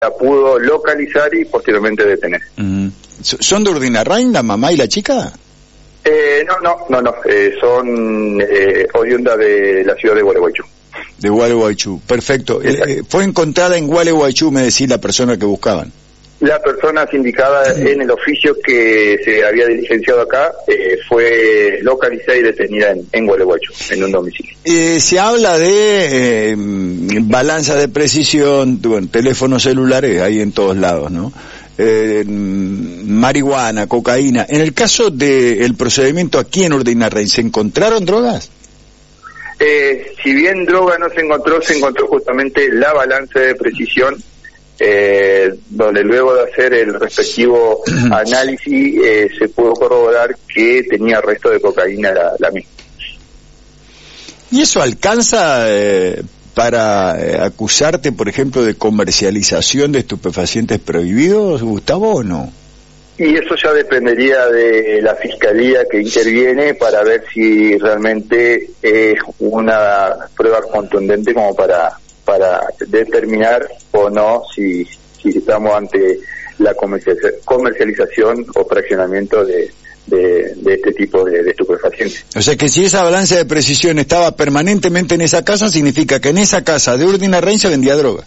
la pudo localizar y posteriormente detener. ¿Son de Urdinarrain, la mamá y la chica? No, son oriundas de la ciudad de Gualeguaychú. De Gualeguaychú, perfecto. Fue encontrada en Gualeguaychú, me decís, la persona que buscaban. La persona sindicada en el oficio que se había diligenciado acá fue localizada y detenida en Gualeguaychú, en un domicilio. Se habla de balanza de precisión, teléfonos celulares, hay en todos lados, ¿no? Marihuana, cocaína. En el caso del procedimiento aquí en Urdinarrain, ¿se encontraron drogas? Si bien droga no se encontró justamente la balanza de precisión, donde luego de hacer el respectivo análisis se pudo corroborar que tenía resto de cocaína la misma. ¿Y eso alcanza para acusarte, por ejemplo, de comercialización de estupefacientes prohibidos, Gustavo, o no? Y eso ya dependería de la fiscalía que interviene para ver si realmente es una prueba contundente como para determinar o no si estamos ante la comercialización o fraccionamiento de este tipo de estupefacientes. O sea que si esa balanza de precisión estaba permanentemente en esa casa, significa que en esa casa de Urdinarrain se vendía droga.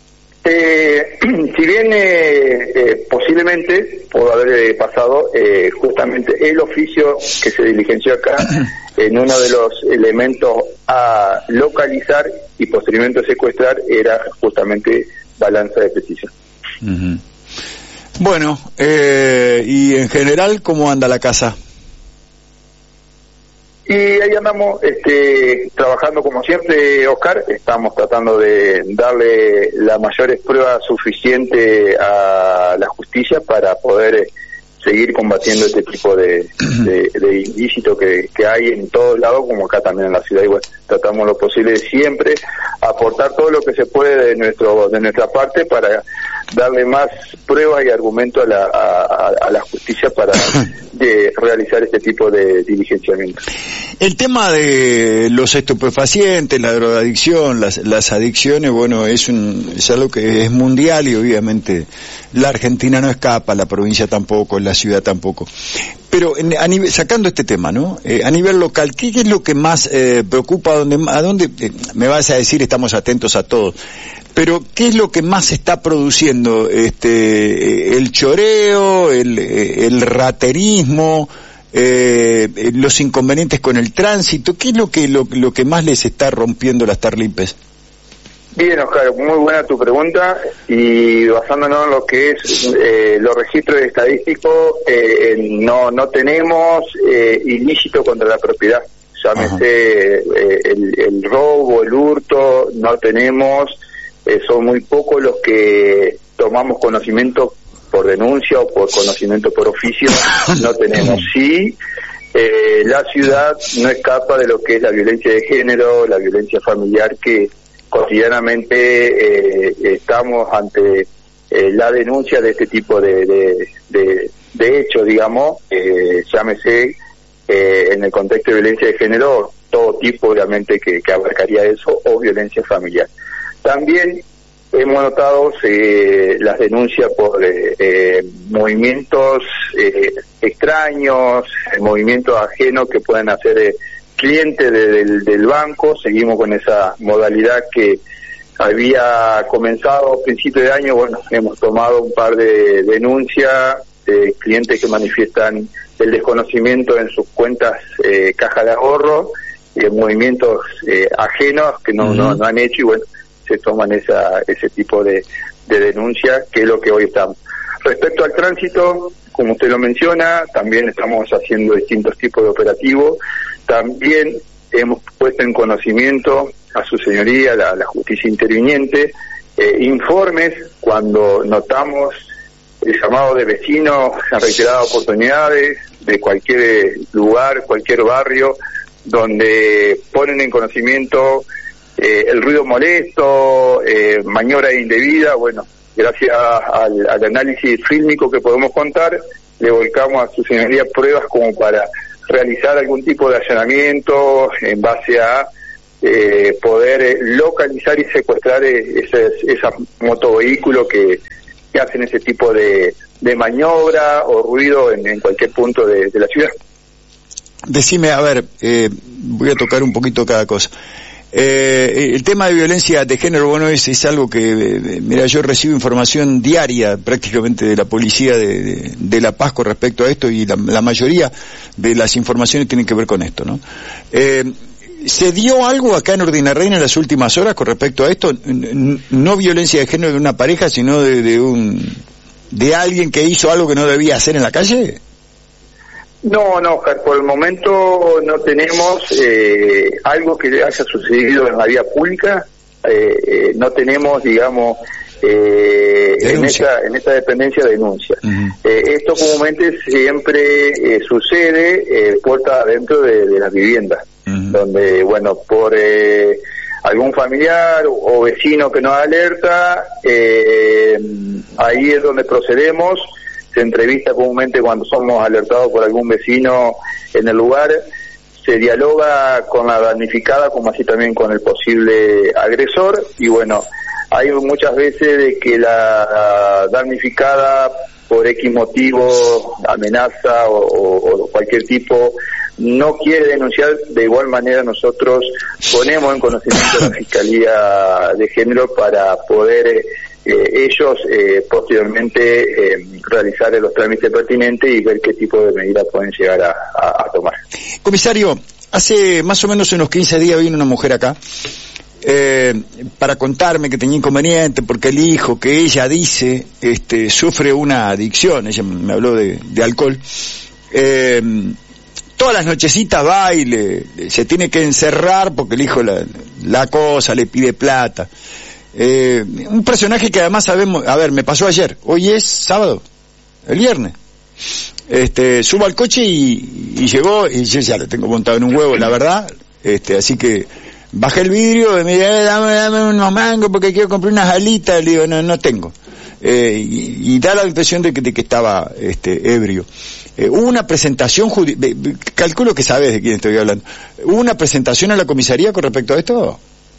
Si bien posiblemente pudo haber pasado justamente el oficio que se diligenció acá en uno de los elementos a localizar y posteriormente secuestrar era justamente balanza de precisión. Bueno, y en general, ¿cómo anda la casa? Y ahí andamos trabajando como siempre, Oscar. Estamos tratando de darle las mayores pruebas suficientes a la justicia para poder seguir combatiendo este tipo de ilícito que hay en todos lados, como acá también en la ciudad. Y bueno, tratamos lo posible de siempre aportar todo lo que se puede de nuestra parte para darle más pruebas y argumentos a la justicia para realizar este tipo de diligenciamiento. El tema de los estupefacientes, la drogadicción, las adicciones, bueno, es algo que es mundial y obviamente la Argentina no escapa, la provincia tampoco, la ciudad tampoco. Pero sacando este tema, ¿no? A nivel local, ¿qué es lo que más preocupa? ¿A dónde me vas a decir? Estamos atentos a todo. Pero ¿qué es lo que más se está produciendo? El choreo, el raterismo, los inconvenientes con el tránsito. ¿Qué es lo que más les está rompiendo las tarlipes? Bien, Oscar, muy buena tu pregunta, y basándonos en lo que es los registros estadísticos, no tenemos ilícito contra la propiedad, llámese el robo, el hurto, no tenemos. Son muy pocos los que tomamos conocimiento por denuncia o por conocimiento por oficio, no tenemos. Sí, la ciudad no escapa de lo que es la violencia de género, la violencia familiar, que cotidianamente estamos ante la denuncia de este tipo de hechos, digamos, llámese en el contexto de violencia de género, todo tipo obviamente que abarcaría eso, o violencia familiar. También hemos notado las denuncias por movimientos extraños, movimientos ajenos que pueden hacer clientes del banco. Seguimos con esa modalidad que había comenzado a principios de año. Bueno, hemos tomado un par de denuncias de clientes que manifiestan el desconocimiento en sus cuentas caja de ahorro, movimientos ajenos que no han hecho, y bueno, se toman ese tipo de denuncias, que es lo que hoy estamos. Respecto al tránsito, como usted lo menciona, también estamos haciendo distintos tipos de operativos. También hemos puesto en conocimiento a su señoría, la justicia interviniente, informes cuando notamos el llamado de vecinos en reiteradas oportunidades de cualquier lugar, cualquier barrio, donde ponen en conocimiento el ruido molesto, maniobra indebida. Bueno, gracias al análisis fílmico que podemos contar, le volcamos a su señoría pruebas como para realizar algún tipo de allanamiento en base a poder localizar y secuestrar esos motovehículos que hacen ese tipo de maniobra o ruido en cualquier punto de la ciudad. Decime, a ver, voy a tocar un poquito cada cosa. El tema de violencia de género, bueno, es algo que, mira, yo recibo información diaria prácticamente de la policía de La Paz con respecto a esto, y la mayoría de las informaciones tienen que ver con esto, ¿no? ¿Se dio algo acá en Urdinarraina en las últimas horas con respecto a esto? No violencia de género de una pareja, sino de alguien que hizo algo que no debía hacer en la calle. No, Oscar, por el momento no tenemos algo que haya sucedido en la vía pública, no tenemos, digamos, en esta dependencia denuncia. Uh-huh. Esto comúnmente siempre sucede puerta adentro de las viviendas, uh-huh, donde, bueno, por algún familiar o vecino que nos alerta, ahí es donde procedemos. Se entrevista comúnmente cuando somos alertados por algún vecino en el lugar, se dialoga con la damnificada como así también con el posible agresor, y bueno, hay muchas veces de que la damnificada por X motivo, amenaza o cualquier tipo, no quiere denunciar. De igual manera nosotros ponemos en conocimiento de la Fiscalía de Género para poder ellos posteriormente realizar los trámites pertinentes y ver qué tipo de medidas pueden llegar a tomar. Comisario, hace más o menos unos 15 días vino una mujer acá para contarme que tenía inconveniente porque el hijo, que ella dice, sufre una adicción. Ella me habló de alcohol. Todas las nochecitas va y se tiene que encerrar porque el hijo la acosa, le pide plata. Un personaje que además sabemos, a ver, me pasó ayer, hoy es sábado, el viernes, subo al coche y llegó, y yo ya lo tengo montado en un huevo, la verdad, así que bajé el vidrio y me dice, dame unos mangos porque quiero comprar unas alitas. Le digo, no tengo, y da la impresión de que estaba ebrio. Hubo una presentación, calculo que sabes de quién estoy hablando, ¿hubo una presentación a la comisaría con respecto a esto?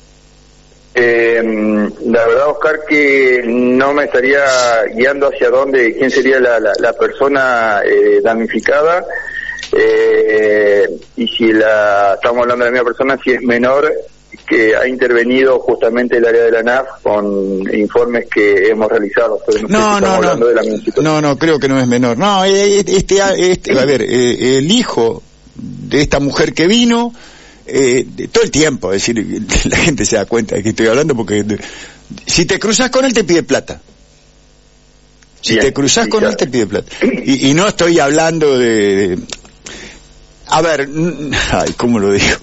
La verdad, Oscar, que no me estaría guiando hacia quién sería la persona damnificada, y si estamos hablando de la misma persona, si es menor, que ha intervenido justamente el área de la ANAF con informes que hemos realizado. No, creo que no es menor. No, a ver, el hijo de esta mujer que vino, todo el tiempo, es decir, la gente se da cuenta de que estoy hablando porque si te cruzas con él te pide plata. Si te cruzas con él te pide plata. Y no estoy hablando de... A ver, ay, ¿cómo lo digo?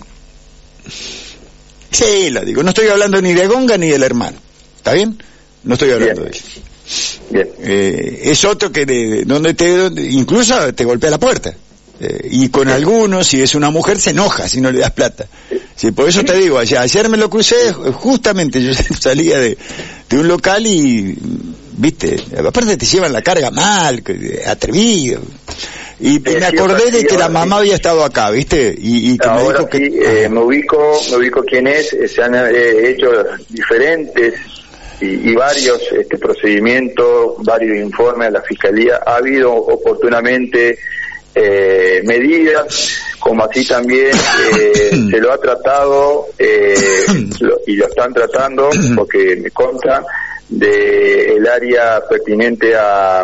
Sí, lo digo. No estoy hablando ni de Gonga ni del hermano. ¿Está bien? No estoy hablando de eso. Bien. Es otro que donde incluso te golpea la puerta. Y con algunos, si es una mujer, se enoja si no le das plata. Sí, por eso te digo, ayer me lo crucé, justamente yo salía de un local y, viste, aparte te llevan la carga mal, atrevido. Y me acordé de que la mamá había estado acá, ¿viste? Y que ahora me dijo que... me ubico quién es, se han hecho diferentes y varios procedimientos, varios informes a la Fiscalía. Ha habido oportunamente medidas, como así también se lo ha tratado y lo están tratando, porque me consta, de el área pertinente a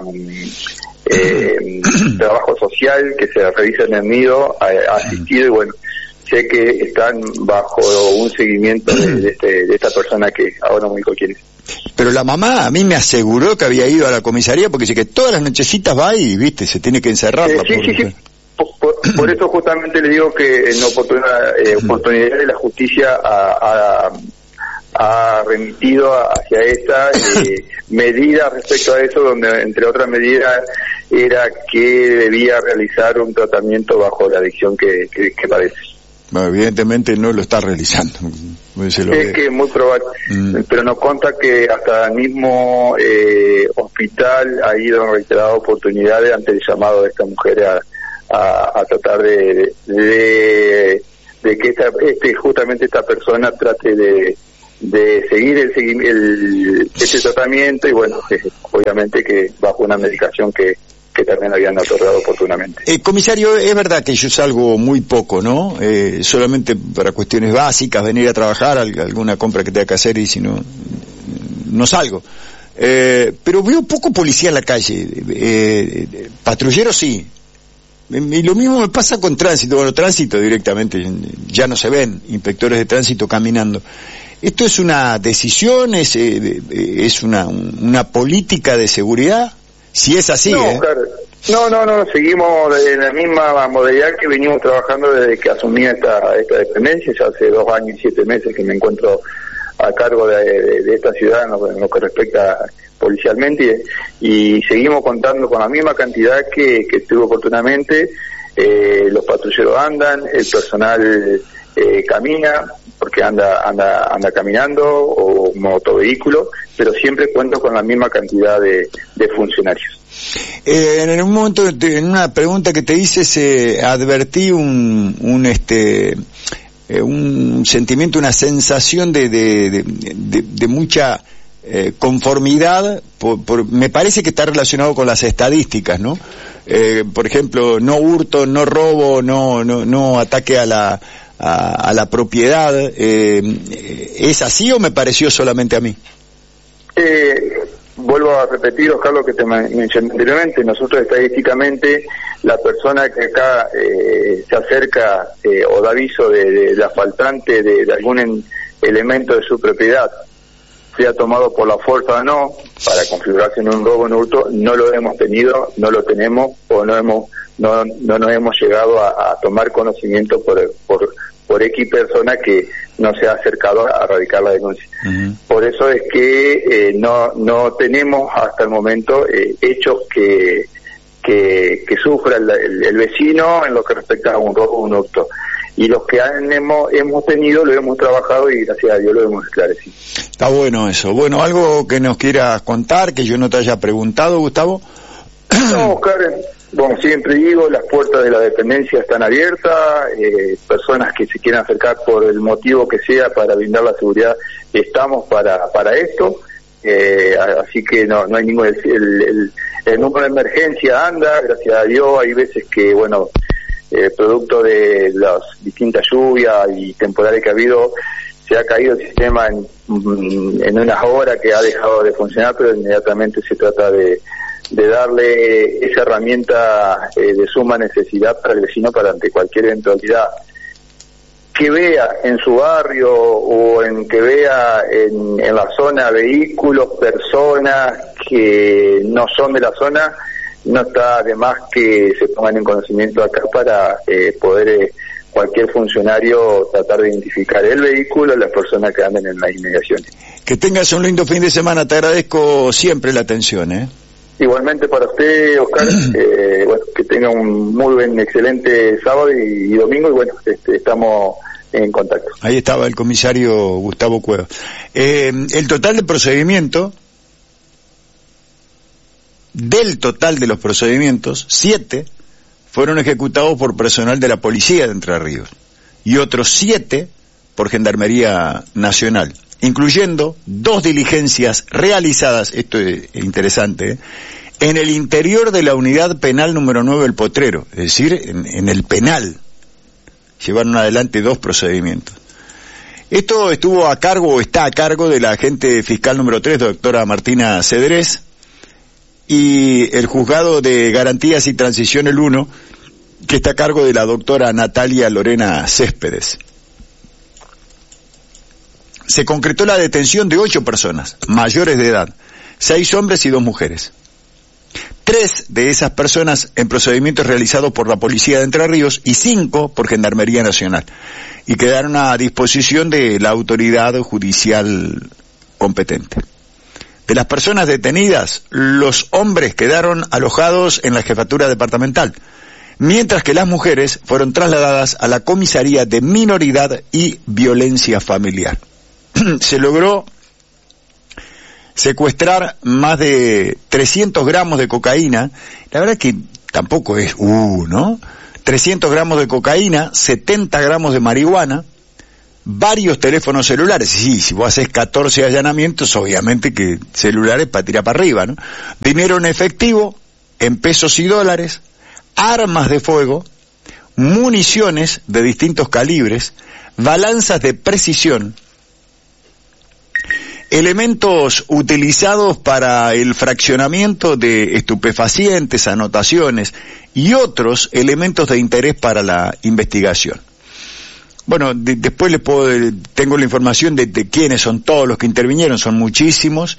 trabajo social que se revisa en el nido, ha asistido, y bueno, sé que están bajo un seguimiento de esta persona que ahora no me dijo quién es. Pero la mamá a mí me aseguró que había ido a la comisaría porque dice que todas las nochecitas va y, viste, se tiene que encerrar. Sí. Por eso justamente le digo que en oportunidad de la justicia ha remitido hacia esta medida respecto a eso, donde entre otras medidas era que debía realizar un tratamiento bajo la adicción que padece. Bueno, evidentemente no lo está realizando. Es que es muy probable, pero nos consta que hasta el mismo hospital ha ido en reiteradas oportunidades ante el llamado de esta mujer a tratar de de que justamente esta persona trate de seguir ese tratamiento, y bueno, obviamente que bajo una medicación que también habían otorgado oportunamente. Comisario, es verdad que yo salgo muy poco, ¿no? Solamente para cuestiones básicas, venir a trabajar, alguna compra que tenga que hacer, y si no, no salgo. Pero veo poco policía en la calle, patrulleros sí. Y lo mismo me pasa con tránsito. Bueno, tránsito directamente, ya no se ven inspectores de tránsito caminando. ¿Esto es una decisión, es una política de seguridad? Si es así, no, claro. No, seguimos en la misma modalidad que venimos trabajando desde que asumí esta dependencia. Ya hace 2 años y 7 meses que me encuentro a cargo de esta ciudad en lo que respecta policialmente, y seguimos contando con la misma cantidad que estuvo oportunamente. Los patrulleros andan, el personal camina, porque anda caminando, o motovehículo, pero siempre cuento con la misma cantidad de funcionarios. En un momento, en una pregunta que te hice, advertí un sentimiento, una sensación de mucha conformidad, me parece que está relacionado con las estadísticas, ¿no? Por ejemplo, no hurto, no robo, no ataque a la propiedad. ¿Es así o me pareció solamente a mí? Vuelvo a repetir, Oscar, lo que te mencioné anteriormente. Nosotros estadísticamente, la persona que acá se acerca o da aviso de faltante de algún elemento de su propiedad, sea tomado por la fuerza o no, para configurarse en un robo, en un hurto, no lo hemos tenido, no lo tenemos, o no nos hemos llegado a tomar conocimiento por X persona que no se ha acercado a radicar la denuncia. Uh-huh. Por eso es que no tenemos hasta el momento hechos que sufra el vecino en lo que respecta a un robo o un hurto. Y los que hemos tenido, lo hemos trabajado y gracias a Dios lo hemos esclarecido. Está bueno eso. Bueno, ¿algo que nos quieras contar, que yo no te haya preguntado, Gustavo? No, Oscar, como siempre digo, las puertas de la dependencia están abiertas, personas que se quieran acercar por el motivo que sea para brindar la seguridad, estamos para esto, así que no hay ningún... El número de emergencia anda, gracias a Dios. Hay veces que, bueno, producto de las distintas lluvias y temporales que ha habido, se ha caído el sistema en unas horas que ha dejado de funcionar, pero inmediatamente se trata de darle esa herramienta de suma necesidad para el vecino, para ante cualquier eventualidad que vea en su barrio o que vea en la zona vehículos, personas que no son de la zona. No está de más que se pongan en conocimiento acá para poder cualquier funcionario tratar de identificar el vehículo, las personas que anden en las inmediaciones. Que tengas un lindo fin de semana, te agradezco siempre la atención, Igualmente para usted, Oscar, bueno, que tenga un muy buen, excelente sábado y domingo, y bueno, estamos en contacto. Ahí estaba el comisario Gustavo Cuevas. El total de procedimiento, del total de los procedimientos, 7 fueron ejecutados por personal de la Policía de Entre Ríos y otros 7 por Gendarmería Nacional, incluyendo 2 diligencias realizadas, esto es interesante, en el interior de la unidad penal número 9 del Potrero, es decir, en el penal. Llevaron adelante 2 procedimientos. Esto estuvo a cargo, o está a cargo, de la agente fiscal número 3, doctora Martina Cedrés, y el juzgado de garantías y transición, el 1, que está a cargo de la doctora Natalia Lorena Céspedes. Se concretó la detención de 8 personas, mayores de edad, 6 hombres y 2 mujeres. 3 de esas personas en procedimientos realizados por la Policía de Entre Ríos y 5 por Gendarmería Nacional, y quedaron a disposición de la autoridad judicial competente. De las personas detenidas, los hombres quedaron alojados en la jefatura departamental, mientras que las mujeres fueron trasladadas a la comisaría de minoridad y violencia familiar. Se logró secuestrar más de 300 gramos de cocaína. La verdad que tampoco es, ¿no? 300 gramos de cocaína, 70 gramos de marihuana, varios teléfonos celulares. Sí, si vos haces 14 allanamientos, obviamente que celulares para tirar para arriba, ¿no? Dinero en efectivo, en pesos y dólares, armas de fuego, municiones de distintos calibres, balanzas de precisión, elementos utilizados para el fraccionamiento de estupefacientes, anotaciones y otros elementos de interés para la investigación. Bueno, después tengo la información de quiénes son todos los que intervinieron, son muchísimos,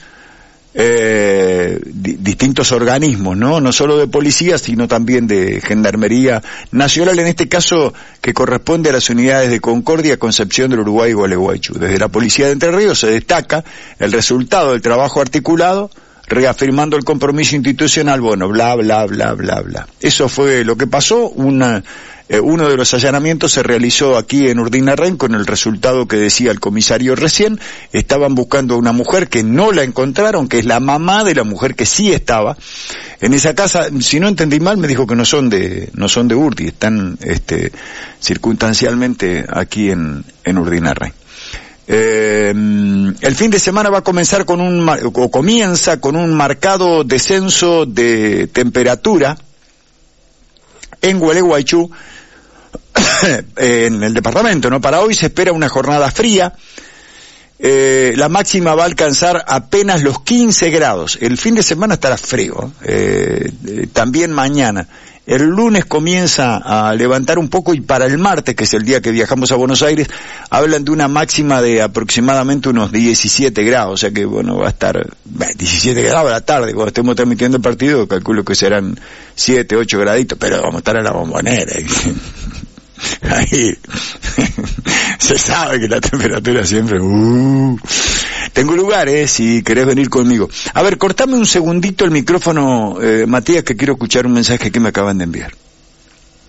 distintos organismos, no solo de policía, sino también de Gendarmería Nacional, en este caso que corresponde a las unidades de Concordia, Concepción del Uruguay y Gualeguaychú. Desde la Policía de Entre Ríos se destaca el resultado del trabajo articulado, reafirmando el compromiso institucional, bueno, bla, bla, bla, bla, bla. Eso fue lo que pasó. Uno de los allanamientos se realizó aquí en Urdinarren con el resultado que decía el comisario recién. Estaban buscando a una mujer que no la encontraron, que es la mamá de la mujer que sí estaba en esa casa. Si no entendí mal, me dijo que no son de Urdi, están circunstancialmente aquí en Urdinarren. El fin de semana va a comenzar comienza con un marcado descenso de temperatura en Gualeguaychú, en el departamento, ¿no? Para hoy se espera una jornada fría. La máxima va a alcanzar apenas los 15 grados. El fin de semana estará frío, también mañana. El lunes comienza a levantar un poco y para el martes, que es el día que viajamos a Buenos Aires, hablan de una máxima de aproximadamente unos 17 grados, o sea que bueno, va a estar 17 grados a la tarde, cuando estemos transmitiendo el partido, calculo que serán 7, 8 graditos, pero vamos a estar en la Bombonera. Ahí se sabe que la temperatura siempre tengo lugar, si querés venir conmigo. A ver, cortame un segundito el micrófono, Matías, que quiero escuchar un mensaje que me acaban de enviar.